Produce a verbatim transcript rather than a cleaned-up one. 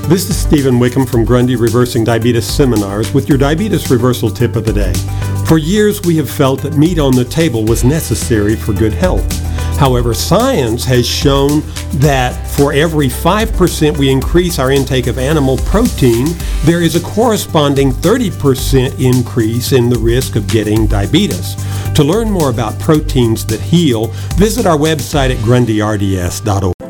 This is Stephen Wickham from Grundy Reversing Diabetes Seminars with your diabetes reversal tip of the day. For years we have felt that meat on the table was necessary for good health. However, science has shown that for every five percent we increase our intake of animal protein, there is a corresponding thirty percent increase in the risk of getting diabetes. To learn more about proteins that heal, visit our website at grundy r d s dot org.